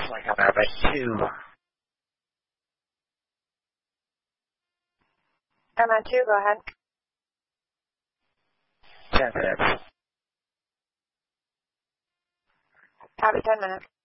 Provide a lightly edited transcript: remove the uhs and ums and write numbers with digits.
like I'm at 2. I'm at 2, go ahead. 10 minutes. Have it 10 minutes.